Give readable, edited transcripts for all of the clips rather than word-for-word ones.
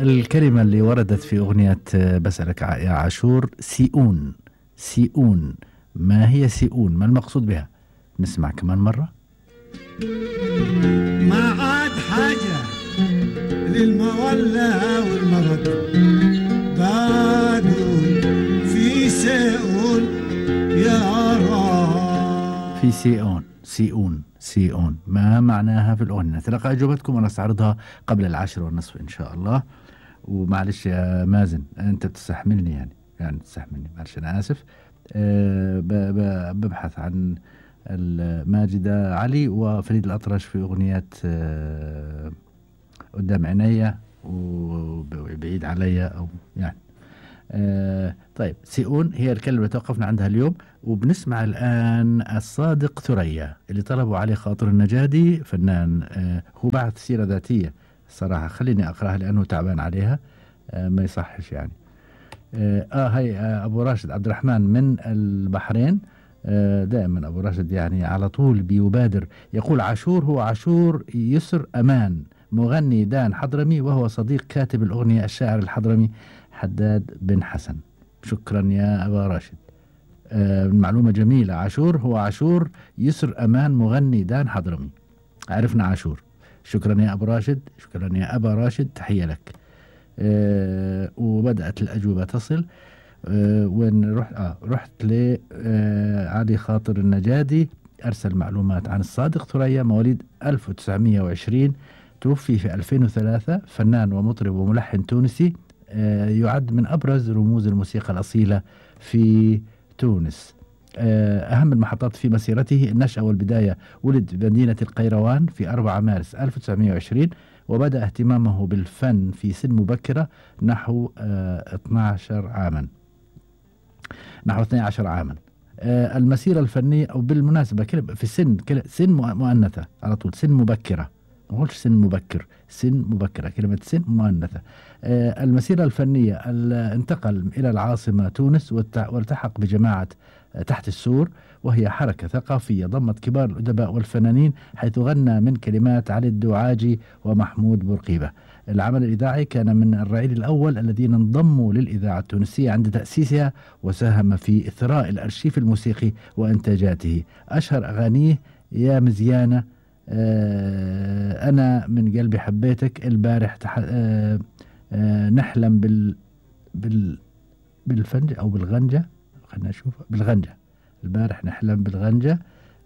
الكلمة اللي وردت في أغنية بسألك يا عاشور سيئون. سيئون، ما هي سيئون؟ ما المقصود بها؟ نسمع كمان مرة. ما عاد حاجة للمولى والمرض، بادون في سيئون يا رب. في سيئون. سيئون سيئون، ما معناها في الأغنية؟ نتلقى أجوبتكم ونستعرضها قبل 10:30 إن شاء الله. ومعلش يا مازن، أنت بتستحملني يعني تستحملني، معلش أنا آسف. ببحث عن ماجدة علي وفريد الأطرش في أغنية قدام عينيا وبعيد عليا أو يعني طيب. سيئون هي الكلمة اللي توقفنا عندها اليوم. وبنسمع الآن الصادق ثريا اللي طلبوا عليه خاطر النجادي، فنان هو بعث سيرة ذاتية الصراحة، خليني أقرأها لأنه تعبان عليها، ما يصحش يعني. هاي أبو راشد عبد الرحمن من البحرين. دائما أبو راشد يعني على طول بيبادر، يقول عاشور هو عاشور يسر أمان، مغني دان حضرمي، وهو صديق كاتب الأغنية الشاعر الحضرمي حداد بن حسن. شكرا يا أبا راشد، معلومة جميلة. عاشور هو عاشور يسر أمان، مغني دان حضرمي. عرفنا عاشور. شكرا يا أبو راشد، شكرا يا أبا راشد، تحية لك. وبدأت الأجوبة تصل. وين رحت لعلي خاطر النجادي، أرسل معلومات عن الصادق ثريا، مواليد 1920، توفي في 2003، فنان ومطرب وملحن تونسي، يعد من أبرز رموز الموسيقى الأصيلة في تونس. أهم المحطات في مسيرته النشأة والبداية. ولد بمدينة القيروان في 4 مارس 1920، وبدأ اهتمامه بالفن في سن مبكرة، نحو 12 عاما. المسيرة الفنية، أو بالمناسبة كلمة في سن مؤنثة على طول، سن مبكرة، ما أقولش سن مبكر، سن مبكرة، كلمة سن مؤنثة. المسيرة الفنية، انتقل إلى العاصمة تونس والتحق بجماعة تحت السور، وهي حركة ثقافية ضمت كبار الأدباء والفنانين، حيث غنى من كلمات علي الدعاجي ومحمود بورقيبة. العمل الإذاعي كان من الرعيل الأول الذين انضموا للإذاعة التونسية عند تأسيسها، وساهم في إثراء الأرشيف الموسيقي وإنتاجاته. أشهر أغانيه يا مزيانة، أنا من قلبي حبيتك، البارح نحلم بالفنجة أو بالغنجة، خلنا نشوف، بالغنجة، البارح نحلم بالغنجة،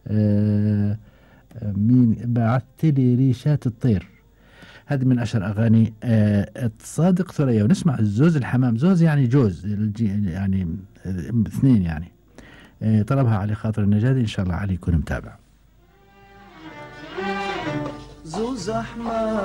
مين بعثت لي ريشات الطير. هذه من أشهر أغاني الصادق ثريا. ونسمع الزوز الحمام. زوز يعني جوز، يعني 2 يعني. طلبها علي خاطر النجادي، إن شاء الله علي يكون متابع. زوز أحمر